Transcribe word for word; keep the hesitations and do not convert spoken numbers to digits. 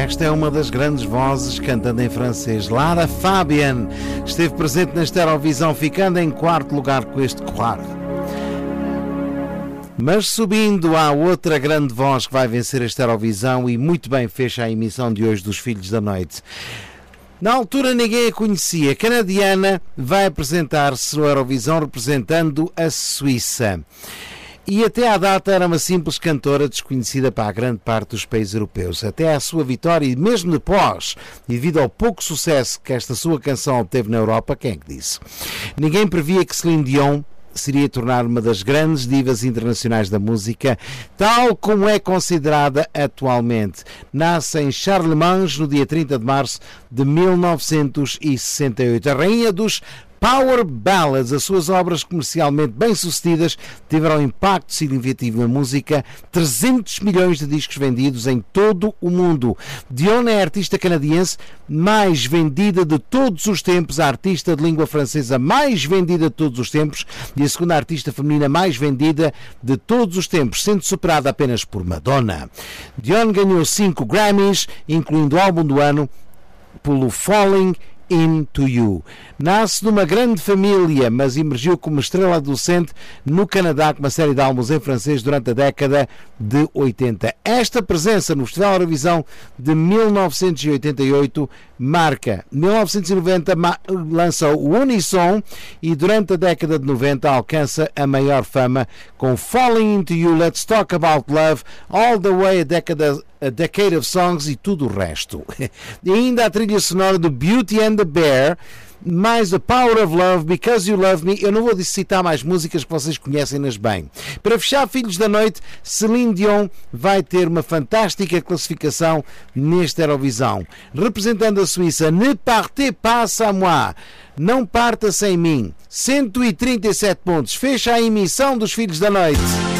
Esta é uma das grandes vozes cantando em francês. Lara Fabian esteve presente nesta Eurovisão, ficando em quarto lugar com este Croire. Mas subindo à outra grande voz que vai vencer esta Eurovisão, e muito bem fecha a emissão de hoje dos Filhos da Noite. Na altura ninguém a conhecia. Canadiana, vai apresentar-se no Eurovisão representando a Suíça. E até à data era uma simples cantora desconhecida para a grande parte dos países europeus. Até à sua vitória, e mesmo depois, e devido ao pouco sucesso que esta sua canção obteve na Europa, quem é que disse? Ninguém previa que Celine Dion seria tornar uma das grandes divas internacionais da música, tal como é considerada atualmente. Nasce em Charlemagne no dia trinta de março de mil novecentos e sessenta e oito. A rainha dos Power Ballads, as suas obras comercialmente bem-sucedidas tiveram impacto significativo na música, trezentos milhões de discos vendidos em todo o mundo. Dion é a artista canadiense mais vendida de todos os tempos, a artista de língua francesa mais vendida de todos os tempos e a segunda artista feminina mais vendida de todos os tempos, sendo superada apenas por Madonna. Dion ganhou cinco Grammys, incluindo o álbum do ano, pelo Falling Into You. Nasce numa grande família, mas emergiu como estrela adolescente no Canadá com uma série de álbuns em francês durante a década de oitenta. Esta presença no Festival Eurovisão de mil novecentos e oitenta e oito marca. mil novecentos e noventa lança o Unisson e durante a década de noventa alcança a maior fama com Falling Into You, Let's Talk About Love, All the Way, a década A Decade of Songs e tudo o resto. E ainda a trilha sonora do Beauty and the Bear, mais The Power of Love, Because You Love Me. Eu não vou citar mais músicas que vocês conhecem-nas bem. Para fechar, Filhos da Noite, Celine Dion vai ter uma fantástica classificação nesta Eurovisão. Representando a Suíça, Ne partez pas sans moi. Não parta sem mim. cento e trinta e sete pontos. Fecha a emissão dos Filhos da Noite.